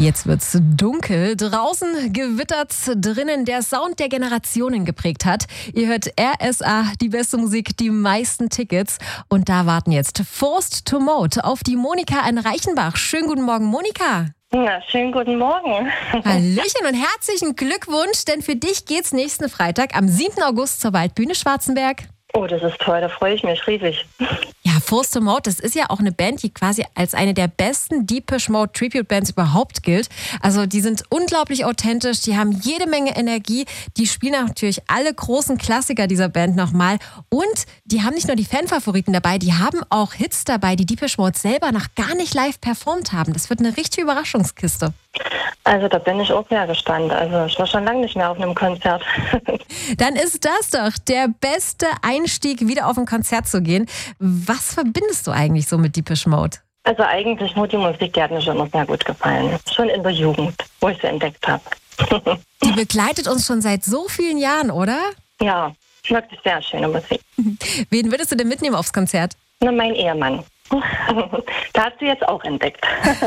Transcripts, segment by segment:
Jetzt wird's dunkel. Draußen gewittert's, drinnen der Sound, der Generationen geprägt hat. Ihr hört RSA, die beste Musik, die meisten Tickets. Und da warten jetzt Forced to Mode auf die Monika in Reichenbach. Schönen guten Morgen, Monika. Na, schönen guten Morgen. Hallöchen und herzlichen Glückwunsch, denn für dich geht's nächsten Freitag am 7. August zur Waldbühne Schwarzenberg. Oh, das ist toll, da freue ich mich riesig. Ja, Forced to Mode, das ist ja auch eine Band, die quasi als eine der besten Depeche Mode Tribute Bands überhaupt gilt. Also die sind unglaublich authentisch, die haben jede Menge Energie, die spielen natürlich alle großen Klassiker dieser Band nochmal und die haben nicht nur die Fanfavoriten dabei, die haben auch Hits dabei, die Depeche Mode selber noch gar nicht live performt haben. Das wird eine richtige Überraschungskiste. Also da bin ich auch sehr gespannt. Also ich war schon lange nicht mehr auf einem Konzert. Dann ist das doch der beste Einstieg, wieder auf ein Konzert zu gehen. Was verbindest du eigentlich so mit Depeche Mode? Also eigentlich nur die Musik, die hat mir schon immer sehr gut gefallen. Schon in der Jugend, wo ich sie entdeckt habe. Die begleitet uns schon seit so vielen Jahren, oder? Ja, wirklich sehr schöne Musik. Wen würdest du denn mitnehmen aufs Konzert? Na, mein Ehemann. Da hat sie jetzt auch entdeckt.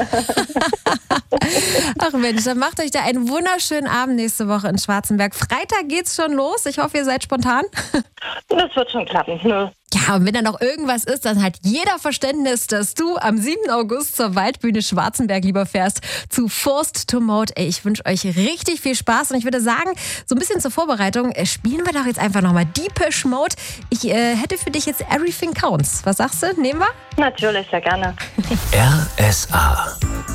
Ach Mensch, dann macht euch da einen wunderschönen Abend nächste Woche in Schwarzenberg. Freitag geht's schon los. Ich hoffe, ihr seid spontan. Das wird schon klappen. Ne? Ja, und wenn da noch irgendwas ist, dann hat jeder Verständnis, dass du am 7. August zur Waldbühne Schwarzenberg lieber fährst zu Forced to Mode. Ey, ich wünsche euch richtig viel Spaß und ich würde sagen, so ein bisschen zur Vorbereitung spielen wir doch jetzt einfach nochmal Depeche Mode. Ich hätte für dich jetzt Everything Counts. Was sagst du? Nehmen wir? Natürlich, sehr gerne. RSA.